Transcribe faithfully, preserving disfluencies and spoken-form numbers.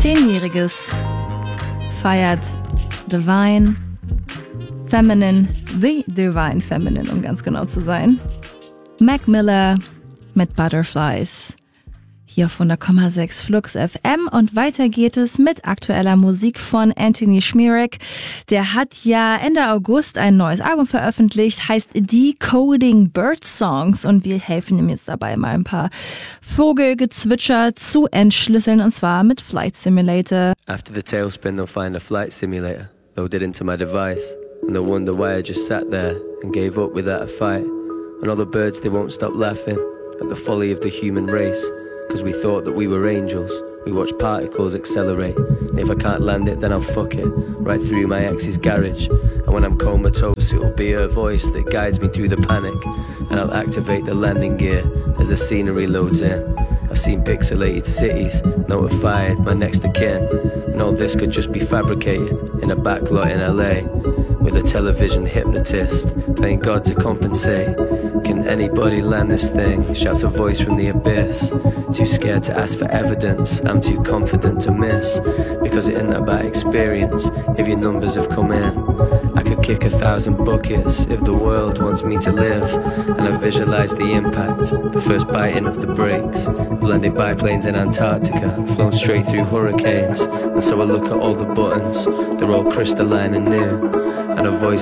Zehnjähriges feiert Divine Feminine, The Divine Feminine, um ganz genau zu sein. Mac Miller mit Butterflies. Hier auf hundert Komma sechs Flux F M und weiter geht es mit aktueller Musik von Anthony Schmierek. Der hat ja Ende August ein neues Album veröffentlicht, heißt Decoding Bird Songs und wir helfen ihm jetzt dabei, mal ein paar Vogelgezwitscher zu entschlüsseln und zwar mit Flight Simulator. After the tailspin they'll find a flight simulator loaded into my device and they'll wonder why I just sat there and gave up without a fight. And all the birds they won't stop laughing at the folly of the human race. Cause we thought that we were angels. We watch particles accelerate. And if I can't land it, then I'll fuck it right through my ex's garage. And when I'm comatose, it'll be her voice that guides me through the panic. And I'll activate the landing gear as the scenery loads in. I've seen pixelated cities, notified my next of kin. And all this could just be fabricated in a backlot in L A with a television hypnotist playing God to compensate. Can anybody land this thing? Shouts a voice from the abyss. Too scared to ask for evidence, I'm too confident to miss. Because it isn't about experience, if your numbers have come in. I could kick a thousand buckets if the world wants me to live. And I visualize the impact, the first biting of the brakes. I've landed biplanes in Antarctica, flown straight through hurricanes. And so I look at all the buttons, they're all crystalline and new. And a voice